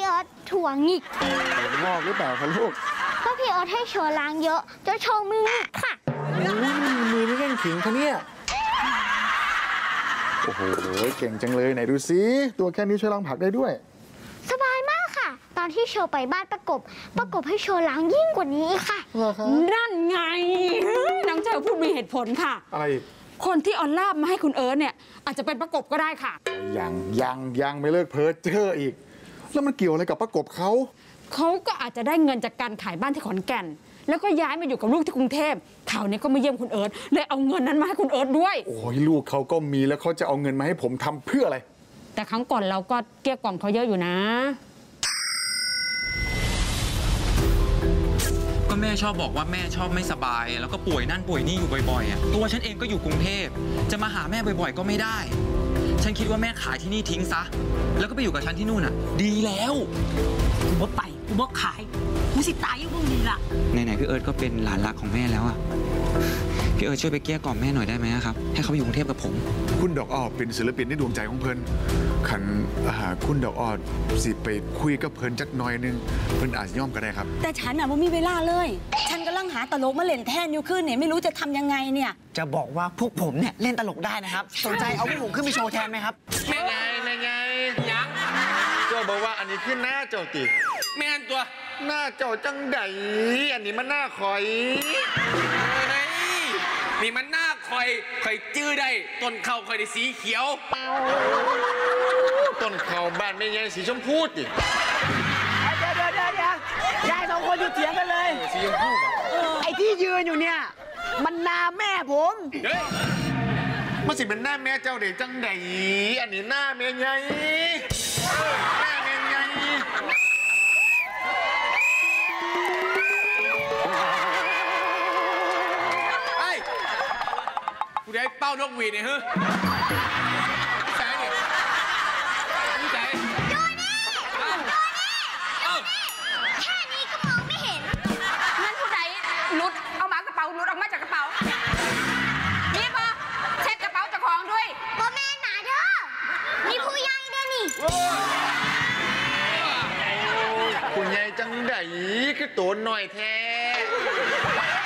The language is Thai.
ออสถั่วหงิกงอกหรือเปล่าคะลูกก็พี่ออสให้โชว์ล้างเยอะจะโชว์มือหงิกค่ะมือนี่เล่นขิงคะเนี่ยโอ้โหเก่งจังเลยไหนดูซิตัวแค่นี้ช่วยล้างผักได้ด้วยสบายมากค่ะตอนที่โชว์ไปบ้านประกบให้โชว์ล้างยิ่งกว่านี้ค่ะนั่นไงน้องเจอพูดมีเหตุผลค่ะอะไรคนที่เอาลาบมาให้คุณเอิร์ธเนี่ยอาจจะเป็นประกบก็ได้ค่ะยังไม่เลิกเพ้อเจ้ออีกแล้วมันเกี่ยวอะไรกับประกบเขาก็อาจจะได้เงินจากการขายบ้านที่ขอนแก่นแล้วก็ย้ายมาอยู่กับลูกที่กรุงเทพคราวนี้ก็มาเยี่ยมคุณเอิร์ธเลยเอาเงินนั้นมาให้คุณเอิร์ธด้วยโอ้ยลูกเขาก็มีแล้วเขาจะเอาเงินมาให้ผมทำเพื่ออะไรแต่ครั้งก่อนเราก็เกลี้ยกล่อมเขาเยอะอยู่นะก็แม่ชอบบอกว่าแม่ชอบไม่สบายแล้วก็ป่วยนั่นป่วยนี่อยู่บ่อยๆตัวฉันเองก็อยู่กรุงเทพจะมาหาแม่บ่อยๆก็ไม่ได้ฉันคิดว่าแม่ขายที่นี่ทิ้งซะแล้วก็ไปอยู่กับฉันที่นู่นอ่ะดีแล้วกูบ่ไปกูบ่ขายกูสิตายอยู่พวกนี้ล่ะไหนๆพี่เอิร์ธก็เป็นหลานรักของแม่แล้วอ่ะพี่เอิร์ธช่วยไปเกลี้ยกล่อมแม่หน่อยได้ไหมครับให้เขาอยู่กรุงเทพกับผมคุณดอกอ้อเป็นศิลปินในดวงใจของเพิ่นขันคุณดอกอ้อสิไปคุยกับเพิ่นจักหน่อยนึงเพิ่นอาจจะย่อมก็ได้ครับแต่ฉันน่ะไม่มีเวลาเลยฉันกำลังหาตลกมาเล่นแทนอยู่ขึ้นเนี่ยไม่รู้จะทำยังไงเนี่ยจะบอกว่าพวกผมเนี่ยเล่นตลกได้นะครับสนใจเอาพวกผมขึ้นไปโชว์แทนไหมครับแม่ไงยังเจ้าบอกว่าอันนี้ขึ้นหน้าเจ้าติแม่นตัวหน้าเจ้าจังใดอันนี้มันหน้าคอยนี่มันหน้าคอยจื้อได้ต้นเข่าคอยได้สีเขียวต้นเข่าบ้านไม่ใช่สีชมพูดิเดี๋ยวยายสองคนอยู่เถียงกันเลยสีชมพูไอ้ที่ยืนอยู่เนี่ยมันนาแม่ผมมันสิเป็นหน้าแม่เจ้าเด็กจังใดอันนี้หน้าแม่ใหญ่หน้าแม่ใหญ่กูได้เป้านกหวีดเนี่ยเฮ้ยใจเนี่ยใจดูนี่แค่นี้ก็มองไม่เห็นนั่นผู้ใดหลุดเอามากระเป๋าหลุดออกมาจากกระเป๋านี่ปะเช็ดกระเป๋าเจ้าของด้วยพ่อแม่หนาเด้อมีผู้ใหญ่เด้อนี่คุณยายจังใดคือตัวหน่อยแท้